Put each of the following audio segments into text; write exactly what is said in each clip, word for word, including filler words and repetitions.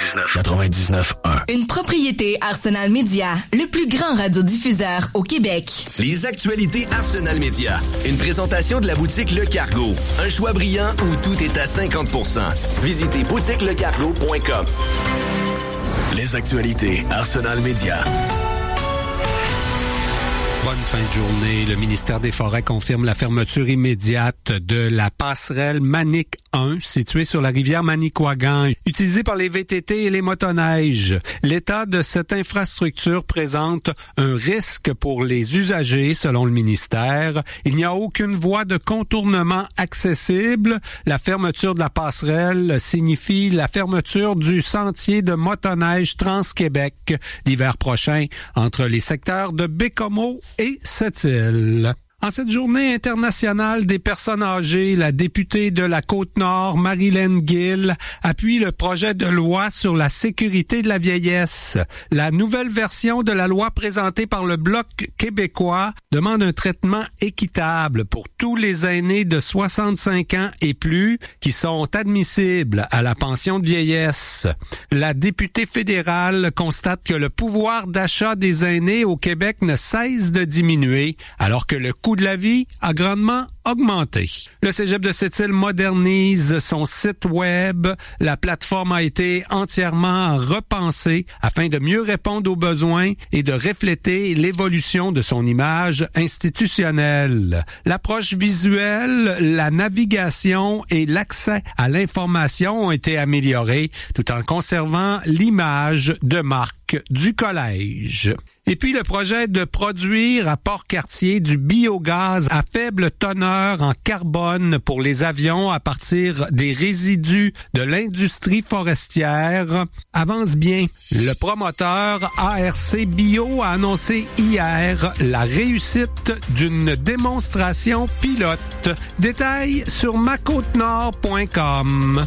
quatre-vingt-dix-neuf quatre-vingt-dix-neuf un. Une propriété Arsenal Média, le plus grand radiodiffuseur au Québec. Les actualités Arsenal Média. Une présentation de la boutique Le Cargo. Un choix brillant où tout est à cinquante pour cent. Visitez boutique le cargo point com. Les actualités Arsenal Média. Bonne fin de journée. Le ministère des Forêts confirme la fermeture immédiate de la passerelle Manic un, située sur la rivière Manicouagan, utilisée par les V T T et les motoneiges. L'état de cette infrastructure présente un risque pour les usagers, selon le ministère. Il n'y a aucune voie de contournement accessible. La fermeture de la passerelle signifie la fermeture du sentier de motoneige Trans-Québec l'hiver prochain entre les secteurs de Bécomo et Sept-Îles. En cette journée internationale des personnes âgées, la députée de la Côte-Nord, Marilyn Gill, appuie le projet de loi sur la sécurité de la vieillesse. La nouvelle version de la loi présentée par le Bloc québécois demande un traitement équitable pour tous les aînés de soixante-cinq ans et plus qui sont admissibles à la pension de vieillesse. La députée fédérale constate que le pouvoir d'achat des aînés au Québec ne cesse de diminuer, alors que le coût de la vie a grandement augmenté. Le Cégep de Sept-Îles modernise son site web. La plateforme a été entièrement repensée afin de mieux répondre aux besoins et de refléter l'évolution de son image institutionnelle. L'approche visuelle, la navigation et l'accès à l'information ont été améliorés tout en conservant l'image de marque du collège. Et puis le projet de produire à Port-Cartier du biogaz à faible teneur en carbone pour les avions à partir des résidus de l'industrie forestière avance bien. Le promoteur A R C Bio a annoncé hier la réussite d'une démonstration pilote. Détails sur ma côte nord point com.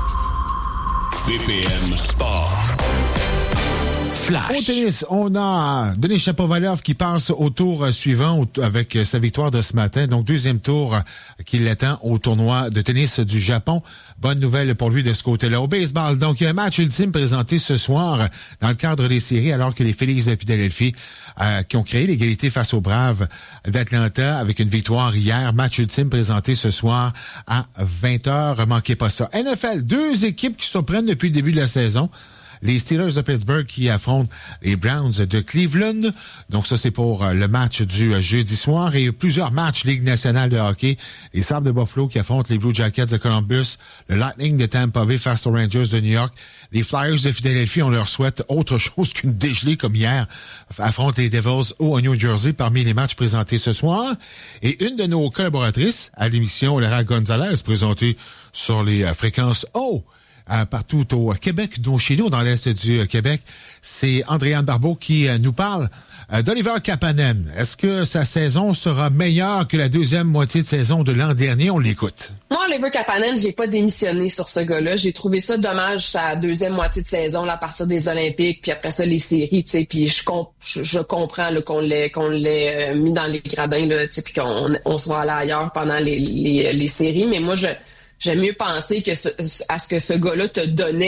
B P M Sport. Flash. Au tennis, on a Denis Shapovalov qui passe au tour suivant avec sa victoire de ce matin. Donc, deuxième tour qui l'attend au tournoi de tennis du Japon. Bonne nouvelle pour lui de ce côté-là. Au baseball, donc, il y a un match ultime présenté ce soir dans le cadre des séries alors que les Phillies de Philadelphie euh, qui ont créé l'égalité face aux Braves d'Atlanta avec une victoire hier. Match ultime présenté ce soir à vingt heures. Manquez pas ça. N F L, deux équipes qui surprennent depuis le début de la saison. Les Steelers de Pittsburgh qui affrontent les Browns de Cleveland. Donc ça, c'est pour le match du jeudi soir. Et plusieurs matchs Ligue nationale de hockey. Les Sabres de Buffalo qui affrontent les Blue Jackets de Columbus. Le Lightning de Tampa Bay face aux Rangers de New York. Les Flyers de Philadelphie, on leur souhaite autre chose qu'une dégelée comme hier. Affrontent les Devils au New Jersey parmi les matchs présentés ce soir. Et une de nos collaboratrices à l'émission, Laura Gonzalez, présentée sur les fréquences haut. Euh, partout au Québec, dont chez nous, dans l'Est du Québec. C'est Andréane Barbeau qui euh, nous parle euh, d'Oliver Kapanen. Est-ce que sa saison sera meilleure que la deuxième moitié de saison de l'an dernier? On l'écoute. Moi, Oliver Kapanen, j'ai pas démissionné sur ce gars-là. J'ai trouvé ça dommage, sa deuxième moitié de saison, là, à partir des Olympiques, puis après ça, les séries, tu sais, puis je, comp- je, je comprends là, qu'on l'ait, qu'on l'ait euh, mis dans les gradins, là, tu sais, puis qu'on on se voit aller ailleurs pendant les, les, les séries, mais moi, je j'aime mieux penser que ce, à ce que ce gars-là te donnait